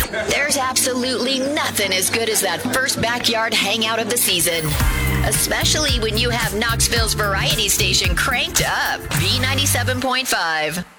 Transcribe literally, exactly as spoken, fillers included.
There's absolutely nothing as good as that first backyard hangout of the season. Especially when you have Knoxville's variety station cranked up. B ninety-seven point five.